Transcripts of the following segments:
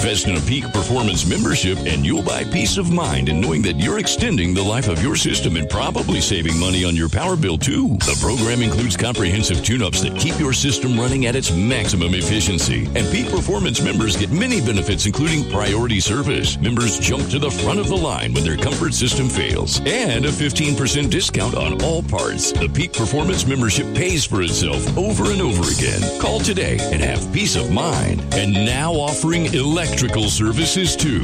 Invest in a Peak Performance membership and you'll buy peace of mind in knowing that you're extending the life of your system and probably saving money on your power bill too. The program includes comprehensive tune-ups that keep your system running at its maximum efficiency. And Peak Performance members get many benefits including priority service. Members jump to the front of the line when their comfort system fails. And a 15% discount on all parts. The Peak Performance membership pays for itself over and over again. Call today and have peace of mind. And now offering electrical services too.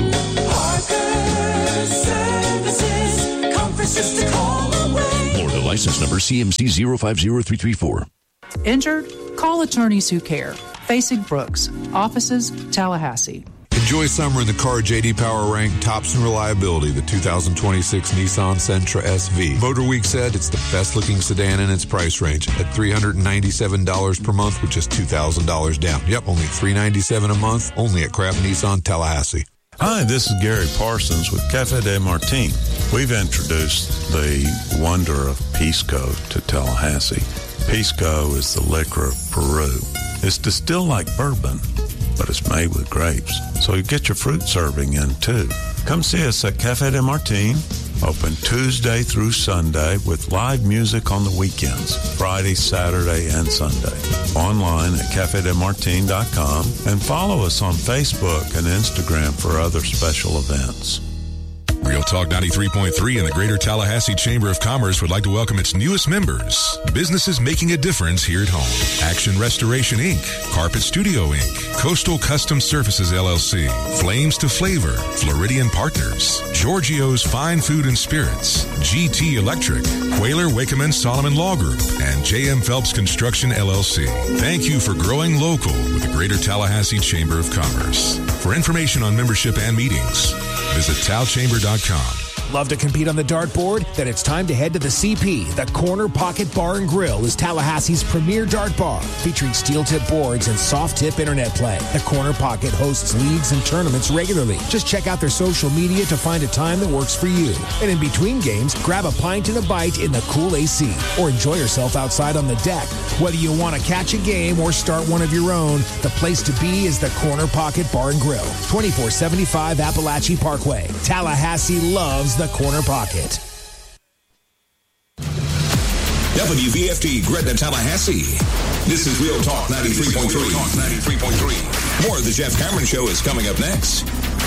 Parker Services, comfort's just a call away. Florida license number CMC 050334. Injured? Call Attorneys Who Care. Facing Brooks. Offices, Tallahassee. Enjoy summer in the car J.D. Power ranked tops in reliability, the 2026 Nissan Sentra SV. Motor Week said it's the best-looking sedan in its price range at $397 per month with just $2,000 down. Yep, only $397 a month, only at Craft Nissan Tallahassee. Hi, this is Gary Parsons with Cafe de Martin. We've introduced the wonder of Pisco to Tallahassee. Pisco is the liquor of Peru. It's distilled like bourbon, but it's made with grapes. So you get your fruit serving in too. Come see us at Cafe de Martin, open Tuesday through Sunday with live music on the weekends, Friday, Saturday, and Sunday. Online at cafedemartin.com and follow us on Facebook and Instagram for other special events. Real Talk 93.3 and the Greater Tallahassee Chamber of Commerce would like to welcome its newest members. Businesses making a difference here at home. Action Restoration, Inc., Carpet Studio, Inc., Coastal Custom Services, LLC, Flames to Flavor, Floridian Partners, Giorgio's Fine Food and Spirits, GT Electric, Quayler Wakeman Solomon Law Group, and J.M. Phelps Construction, LLC. Thank you for growing local with the Greater Tallahassee Chamber of Commerce. For information on membership and meetings, visit talchamber.com. Love to compete on the dartboard? Then it's time to head to the CP. The Corner Pocket Bar and Grill is Tallahassee's premier dart bar, featuring steel-tip boards and soft-tip internet play. The Corner Pocket hosts leagues and tournaments regularly. Just check out their social media to find a time that works for you. And in between games, grab a pint and a bite in the cool AC, or enjoy yourself outside on the deck. Whether you want to catch a game or start one of your own, the place to be is the Corner Pocket Bar and Grill, 2475 Appalachie Parkway. Tallahassee loves the Corner Pocket. WVFD Gretna, Tallahassee. This is Real Talk 93.3. More of the Jeff Cameron Show is coming up next.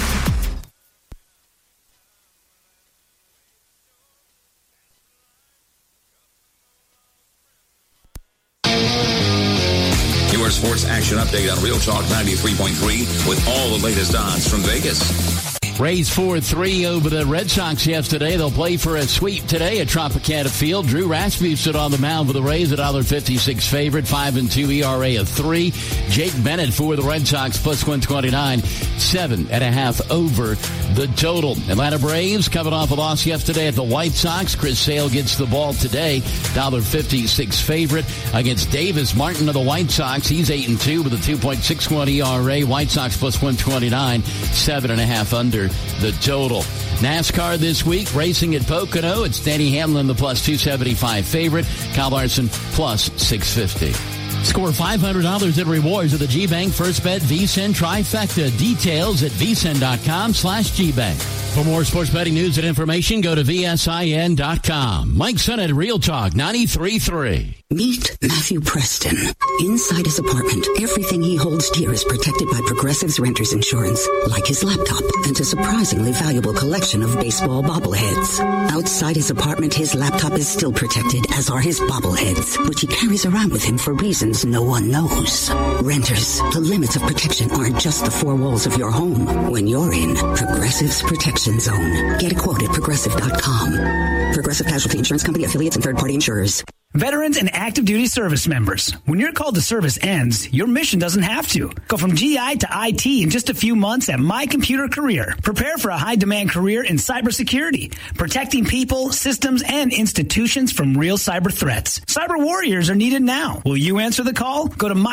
Your sports action update on Real Talk 93.3 with all the latest odds from Vegas. Rays 4-3 over the Red Sox yesterday. They'll play for a sweep today at Tropicana Field. Drew Rasmussen on the mound for the Rays, $1.56 favorite, 5.2 ERA of 3. Jake Bennett for the Red Sox, plus 129, 7.5 over the total. Atlanta Braves coming off a loss yesterday at the White Sox. Chris Sale gets the ball today, $1.56 favorite against Davis Martin of the White Sox. He's 8-2 with a 2.61 ERA. White Sox plus 129, 7.5 under the total. NASCAR this week, racing at Pocono. It's Danny Hamlin, the plus 275 favorite. Kyle Larson, plus 650. Score $500 in rewards at the G-Bank First Bet VSiN Trifecta. Details at vsin.com/GBank. For more sports betting news and information, go to vsin.com. Mike Sennett, Real Talk 93.3. Meet Matthew Preston. Inside his apartment, everything he holds dear is protected by Progressive's Renters Insurance, like his laptop and a surprisingly valuable collection of baseball bobbleheads. Outside his apartment, his laptop is still protected, as are his bobbleheads, which he carries around with him for reasons no one knows. Renters, the limits of protection aren't just the four walls of your home. When you're in Progressive's Protection Zone. Get a quote at Progressive.com. Progressive Casualty Insurance Company, affiliates, and third-party insurers. Veterans and active duty service members, when your call to service ends, your mission doesn't have to. Go from GI to IT in just a few months at My Computer Career. Prepare for a high-demand career in cybersecurity, protecting people, systems, and institutions from real cyber threats. Cyber warriors are needed now. Will you answer the call? Go to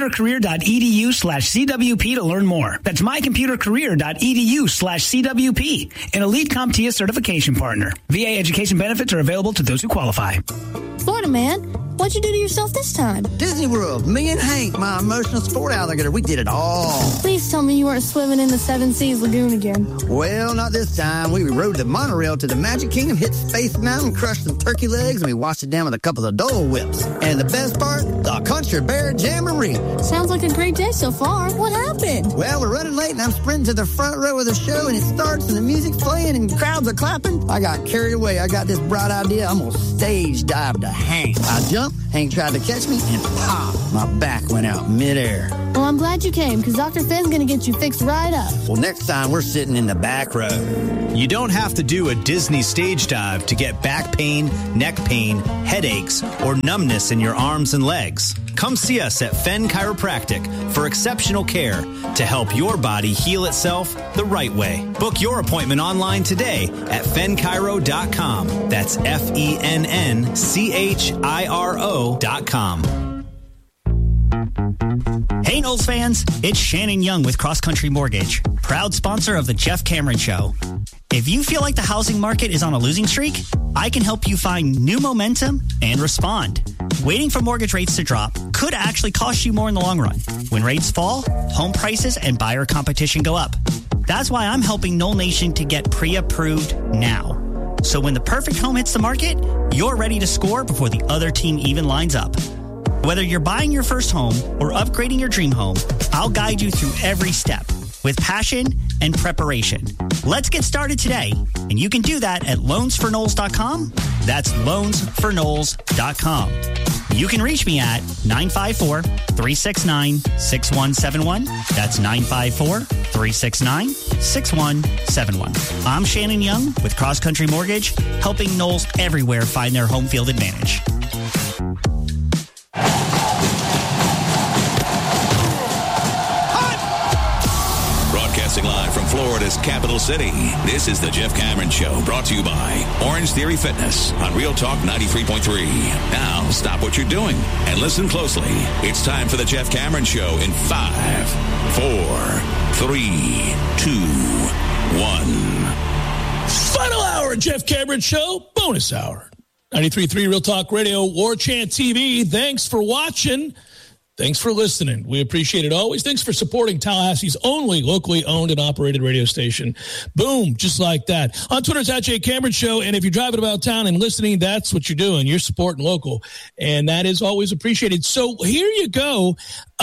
mycomputercareer.edu/CWP to learn more. That's mycomputercareer.edu/CWP, an elite CompTIA certification partner. VA education benefits are available to those who qualify. Florida man, What'd you do to yourself this time? Disney World. Me and Hank, my emotional sport alligator, we did it all. Please tell me you weren't swimming in the Seven Seas Lagoon again. Well, not this time. We rode the monorail to the Magic Kingdom, hit Space Mountain, crushed some turkey legs, and we washed it down with a couple of Dole Whips. And the best part, the Country Bear Jamboree. Sounds like a great day so far. What happened? Well, we're running late, and I'm sprinting to the front row of the show, and it starts, and the music's playing, and crowds are clapping. I got carried away. I got this bright idea. I'm going to stage dive to Hank. I jumped. Hank tried to catch me, and pop, my back went out midair. Well, I'm glad you came, because Dr. Finn's going to get you fixed right up. Well, next time, we're sitting in the back row. You don't have to do a Disney stage dive to get back pain, neck pain, headaches, or numbness in your arms and legs. Come see us at Fenn Chiropractic for exceptional care to help your body heal itself the right way. Book your appointment online today at fennchiro.com. That's FENNCHIRO.com. Hey, Knowles fans, it's Shannon Young with Cross Country Mortgage, proud sponsor of the Jeff Cameron Show. If you feel like the housing market is on a losing streak, I can help you find new momentum and respond. Waiting for mortgage rates to drop could actually cost you more in the long run. When rates fall, home prices and buyer competition go up. That's why I'm helping Knoll Nation to get pre-approved now. So when the perfect home hits the market, you're ready to score before the other team even lines up. Whether you're buying your first home or upgrading your dream home, I'll guide you through every step with passion and preparation. Let's get started today, and you can do that at loansforknowles.com. That's loansforknowles.com. You can reach me at 954-369-6171. That's 954-369-6171. I'm Shannon Young with Cross Country Mortgage, helping Knowles everywhere find their home field advantage. Broadcasting live from Florida's capital city, this is the Jeff Cameron Show, brought to you by Orange Theory Fitness on Real Talk 93.3. Now, stop what you're doing and listen closely. It's time for the Jeff Cameron Show in 5, 4, 3, 2, 1. Final hour, Jeff Cameron Show, bonus hour. 93.3 Real Talk Radio, War Chant TV. Thanks for watching. Thanks for listening. We appreciate it always. Thanks for supporting Tallahassee's only locally owned and operated radio station. Boom, just like that. On Twitter, it's at Jay Cameron Show. And if you're driving about town and listening, that's what you're doing. You're supporting local. And that is always appreciated. So here you go.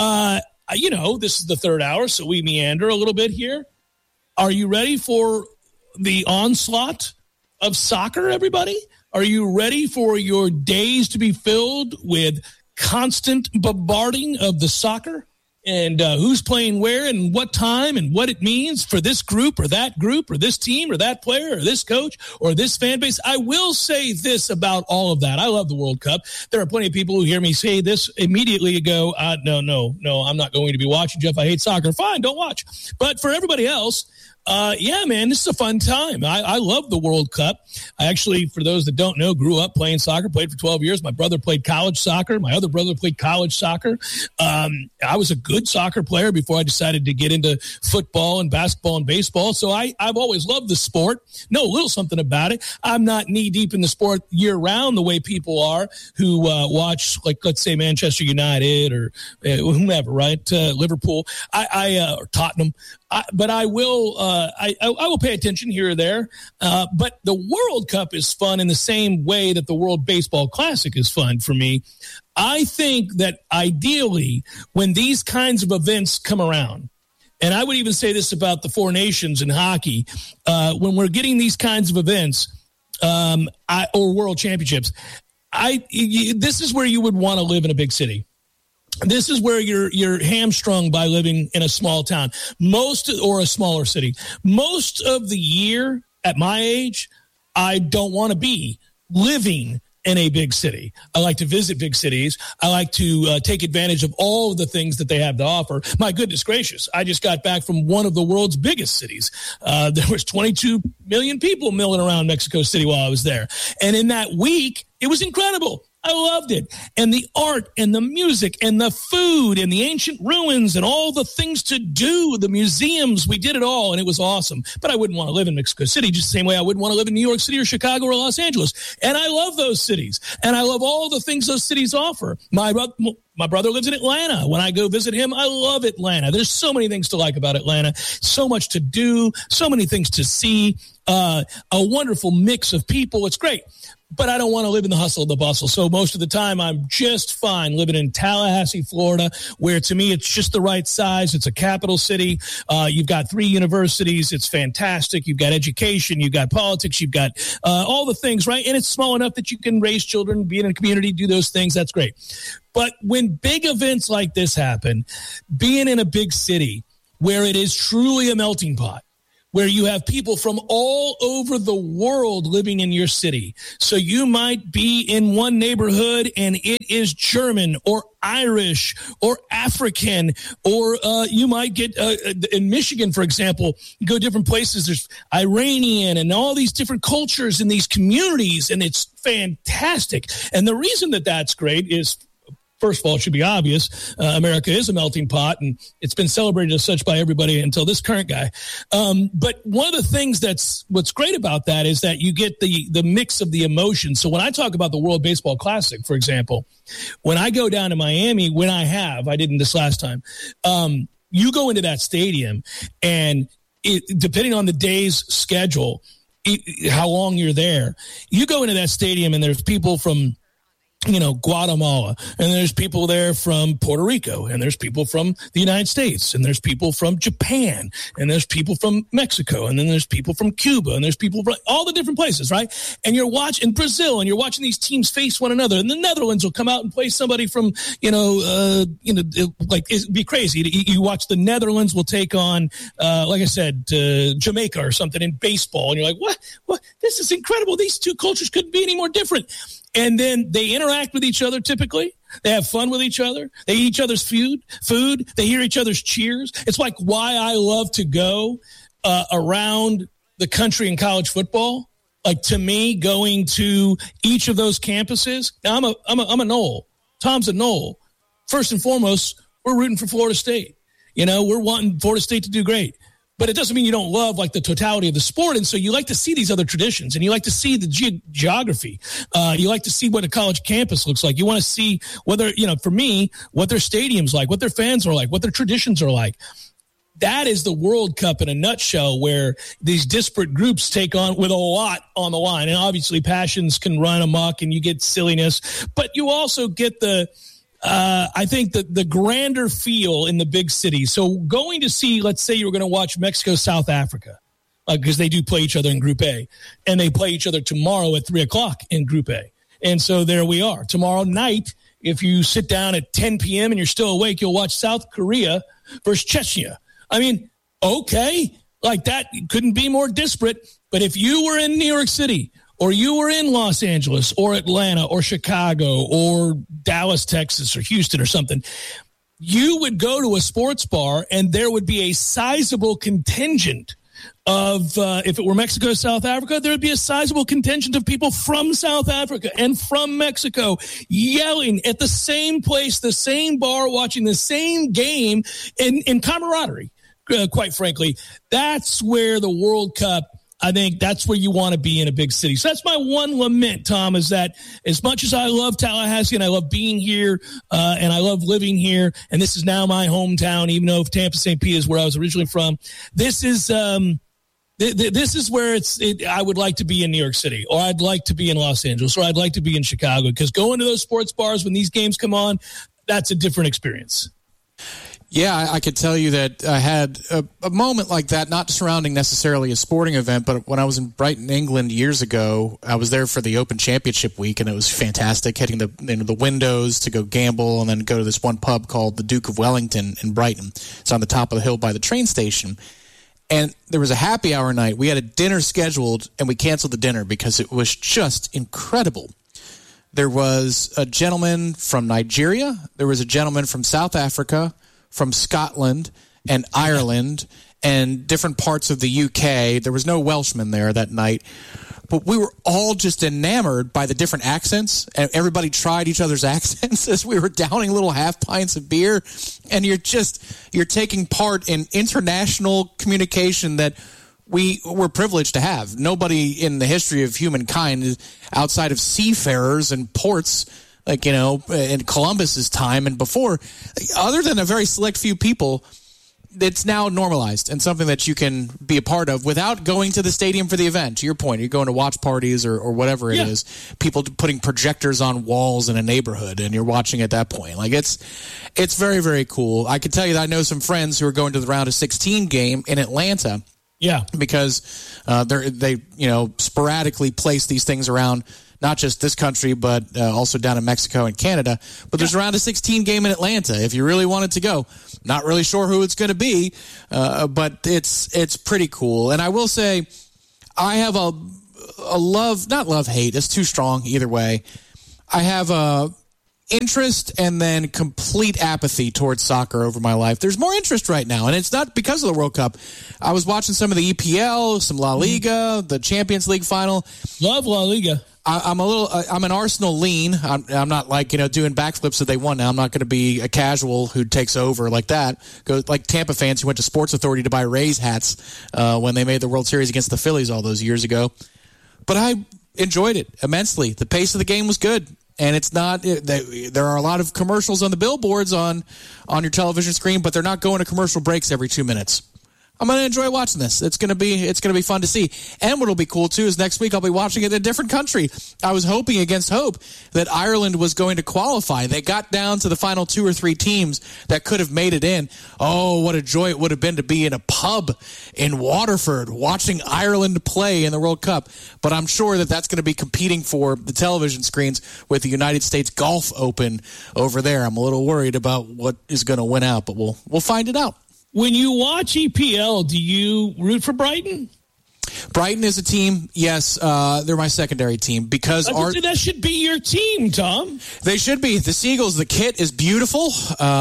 This is the third hour, so we meander a little bit here. Are you ready for the onslaught of soccer, everybody? Are you ready for your days to be filled with constant bombarding of the soccer and who's playing where and what time and what it means for this group or this team or that player or this coach or this fan base? I will say this about all of that. I love the World Cup. There are plenty of people who hear me say this immediately and go, no, I'm not going to be watching, Jeff. I hate soccer. Fine, don't watch. But for everybody else, yeah, man, this is a fun time. I love the World Cup. I actually, for those that don't know, grew up playing soccer, played for 12 years. My brother played college soccer. My other brother played college soccer. I was a good soccer player before I decided to get into football and basketball and baseball. So I've always loved the sport, know a little something about it. I'm not knee deep in the sport year round the way people are who watch, like, let's say Manchester United or whomever, right? Liverpool, or Tottenham. But I will I will pay attention here or there. But the World Cup is fun in the same way that the World Baseball Classic is fun for me. I think that ideally when these kinds of events come around, and I would even say this about the Four Nations in hockey, when we're getting these kinds of events or World Championships, this is where you would want to live in a big city. This is where you're hamstrung by living in a small town, or a smaller city. Most of the year at my age, I don't want to be living in a big city. I like to visit big cities. I like to take advantage of all of the things that they have to offer. My goodness gracious, I just got back from one of the world's biggest cities. There was 22 million people milling around Mexico City while I was there. And in that week, it was incredible. I loved it. And the art and the music and the food and the ancient ruins and all the things to do, the museums, we did it all, and it was awesome. But I wouldn't want to live in Mexico City just the same way I wouldn't want to live in New York City or Chicago or Los Angeles. And I love those cities, and I love all the things those cities offer. My brother lives in Atlanta. When I go visit him, I love Atlanta. There's so many things to like about Atlanta, so much to do, so many things to see, a wonderful mix of people. It's great. But I don't want to live in the hustle and the bustle. So most of the time, I'm just fine living in Tallahassee, Florida, where to me, it's just the right size. It's a capital city. You've got 3 universities. It's fantastic. You've got education. You've got politics. You've got all the things, right? And it's small enough that you can raise children, be in a community, do those things. That's great. But when big events like this happen, being in a big city where it is truly a melting pot, where you have people from all over the world living in your city. So you might be in one neighborhood and it is German or Irish or African, or you might get, in Michigan, for example, you go different places, there's Iranian and all these different cultures in these communities, and it's fantastic. And the reason that that's great is, first of all, it should be obvious. America is a melting pot, and it's been celebrated as such by everybody until this current guy. But one of the things what's great about that is that you get the mix of the emotions. So when I talk about the World Baseball Classic, for example, when I go down to Miami, I didn't this last time, you go into that stadium, and depending on the day's schedule, how long you're there, you go into that stadium and there's people from Guatemala, and there's people there from Puerto Rico, and there's people from the United States, and there's people from Japan, and there's people from Mexico, and then there's people from Cuba, and there's people from all the different places, right? And you're watching Brazil, and you're watching these teams face one another, and the Netherlands will come out and play somebody from, like, it'd be crazy. You watch the Netherlands will take on, like I said, Jamaica or something in baseball, and you're like, what? This is incredible. These two cultures couldn't be any more different. And then they interact with each other typically. They have fun with each other. They eat each other's food. They hear each other's cheers. It's like why I love to go around the country in college football. Like, to me, going to each of those campuses. Now, I'm a Nole. Tom's a Nole. First and foremost, we're rooting for Florida State. We're wanting Florida State to do great. But it doesn't mean you don't love, like, the totality of the sport. And so you like to see these other traditions, and you like to see the geography. You like to see what a college campus looks like. You want to see whether, for me, what their stadium's like, what their fans are like, what their traditions are like. That is the World Cup in a nutshell, where these disparate groups take on with a lot on the line. And obviously passions can run amok and you get silliness, but you also get I think the grander feel in the big city. So going to see, let's say you were going to watch Mexico, South Africa, because they do play each other in Group A, and they play each other tomorrow at 3:00 in Group A. And so there we are. Tomorrow night, if you sit down at 10 p.m. and you're still awake, you'll watch South Korea versus Chechnya. I mean, okay, like that couldn't be more disparate. But if you were in New York City, or you were in Los Angeles or Atlanta or Chicago or Dallas, Texas, or Houston or something, you would go to a sports bar and there would be a sizable contingent of, if it were Mexico, South Africa, there would be a sizable contingent of people from South Africa and from Mexico yelling at the same place, the same bar, watching the same game in camaraderie, quite frankly. That's where the World Cup, I think that's where you want to be in a big city. So that's my one lament, Tom, is that as much as I love Tallahassee and I love being here and I love living here, and this is now my hometown, even though Tampa St. Pete is where I was originally from, this is where I would like to be in New York City, or I'd like to be in Los Angeles, or I'd like to be in Chicago, because going to those sports bars when these games come on, that's a different experience. Yeah, I could tell you that I had a moment like that, not surrounding necessarily a sporting event, but when I was in Brighton, England years ago, I was there for the Open Championship week, and it was fantastic, hitting the windows to go gamble and then go to this one pub called the Duke of Wellington in Brighton. It's on the top of the hill by the train station. And there was a happy hour night. We had a dinner scheduled, and we canceled the dinner because it was just incredible. There was a gentleman from Nigeria. There was a gentleman from South Africa, from Scotland and Ireland, and different parts of the UK. There was no Welshman there that night. But we were all just enamored by the different accents, and everybody tried each other's accents as we were downing little half pints of beer. And you're taking part in international communication that we were privileged to have. Nobody in the history of humankind outside of seafarers and ports, like, in Columbus's time and before, other than a very select few people, it's now normalized and something that you can be a part of without going to the stadium for the event. To your point, you're going to watch parties or whatever it is. People putting projectors on walls in a neighborhood, and you're watching at that point. Like, it's very, very cool. I can tell you that I know some friends who are going to the round of 16 game in Atlanta. Yeah, because they sporadically place these things around. Not just this country, but also down in Mexico and Canada. But there's a round of 16 game in Atlanta if you really wanted to go. Not really sure who it's going to be, but it's pretty cool. And I will say, I have a not love-hate. It's too strong either way. I have a interest and then complete apathy towards soccer over my life. There's more interest right now, and it's not because of the World Cup. I was watching some of the EPL, some La Liga, the Champions League final. Love La Liga. I'm an Arsenal lean. I'm not like, doing backflips that they won now. I'm not going to be a casual who takes over like that. Go like Tampa fans who went to Sports Authority to buy Rays hats when they made the World Series against the Phillies all those years ago. But I enjoyed it immensely. The pace of the game was good. And it's not. There are a lot of commercials on the billboards on your television screen, but they're not going to commercial breaks every 2 minutes. I'm going to enjoy watching this. It's going to be fun to see. And what'll be cool too is next week I'll be watching it in a different country. I was hoping against hope that Ireland was going to qualify. They got down to the final 2 or 3 teams that could have made it in. Oh, what a joy it would have been to be in a pub in Waterford watching Ireland play in the World Cup. But I'm sure that that's going to be competing for the television screens with the United States Golf Open over there. I'm a little worried about what is going to win out, but we'll find it out. When you watch EPL, do you root for Brighton? Brighton is a team, yes. They're my secondary team because that should be your team, Tom. They should be. The Seagulls, the kit is beautiful.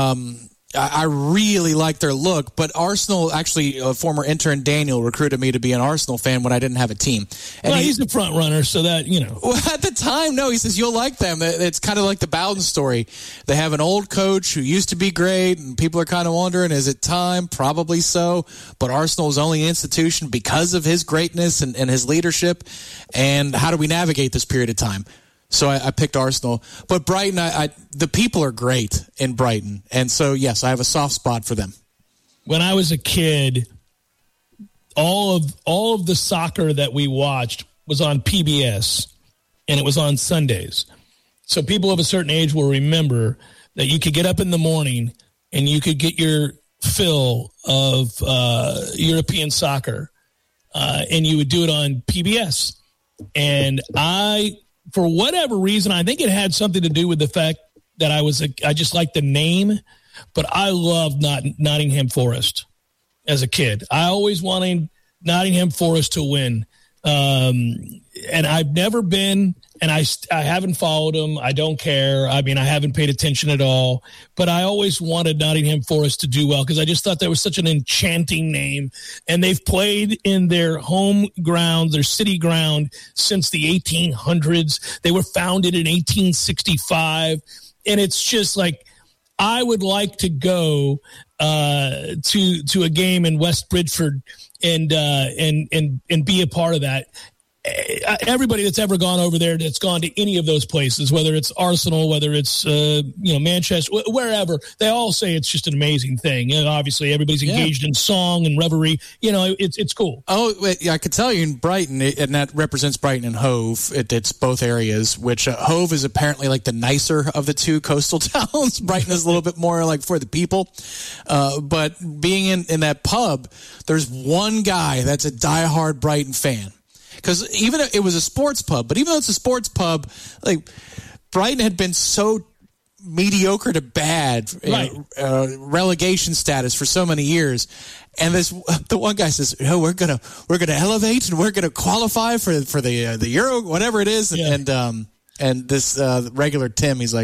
I really like their look, but Arsenal, actually, former intern Daniel recruited me to be an Arsenal fan when I didn't have a team. And he's the front runner, so that, Well, at the time, no, he says, you'll like them. It's kind of like the Bowden story. They have an old coach who used to be great, and people are kind of wondering, is it time? Probably so. But Arsenal is only an institution because of his greatness and his leadership. And how do we navigate this period of time? So I picked Arsenal. But Brighton, the people are great in Brighton. And so, yes, I have a soft spot for them. When I was a kid, all of the soccer that we watched was on PBS, and it was on Sundays. So people of a certain age will remember that you could get up in the morning and you could get your fill of European soccer, and you would do it on PBS. And for whatever reason, I think it had something to do with the fact that I just liked the name, but I loved Nottingham Forest as a kid. I always wanted Nottingham Forest to win. And I've never been, and I haven't followed them. I don't care. I mean, I haven't paid attention at all, but I always wanted Nottingham Forest to do well because I just thought that was such an enchanting name. And they've played in their home ground, their city ground, since the 1800s. They were founded in 1865. And it's just like, I would like to go to a game in West Bridgford and be a part of that. Everybody that's ever gone over there, that's gone to any of those places, whether it's Arsenal, whether it's Manchester, wherever, they all say it's just an amazing thing. And obviously, everybody's engaged in song and revelry. It's cool. Oh, I could tell you in Brighton, and that represents Brighton and Hove. It's both areas. Which Hove is apparently like the nicer of the two coastal towns. Brighton is a little bit more like for the people. But being in that pub, there's one guy that's a diehard Brighton fan. Because even it was a sports pub, but even though it's a sports pub, like Brighton had been so mediocre to bad, right. Relegation status for so many years, and the one guy says, "Oh, we're gonna elevate and we're gonna qualify for the Euro, whatever it is," and this regular Tim, he's like,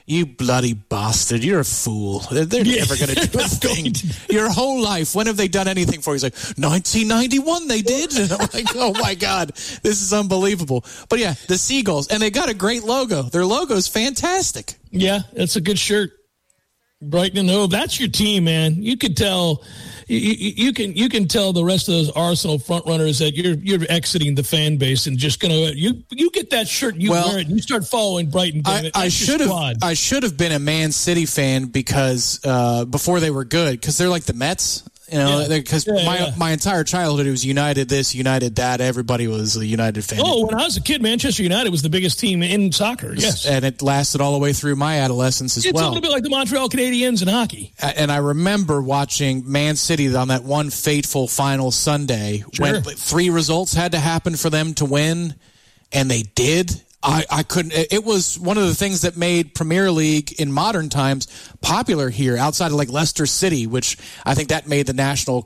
You bloody bastard. You're a fool. They're never going to do a thing. Your whole life, when have they done anything for you? He's like, 1991 they did. And I'm like, oh, my God. This is unbelievable. But, yeah, the Seagulls. And they got a great logo. Their logo is fantastic. Yeah, that's a good shirt. Brighton and Hove. That's your team, man. You could tell... You can tell the rest of those Arsenal front runners that you're exiting the fan base and just gonna you get that shirt, wear it, and you start following Brighton. I should have been a Man City fan because before they were good, because they're like the Mets. Because my entire childhood it was United this, United that. Everybody was a United fan. Oh, when I was a kid, Manchester United was the biggest team in soccer. Yes, and it lasted all the way through my adolescence as well. It's a little bit like the Montreal Canadiens in hockey. And I remember watching Man City on that one fateful final Sunday when 3 results had to happen for them to win, and they did. I couldn't. It was one of the things that made Premier League in modern times popular here, outside of like Leicester City, which I think that made the national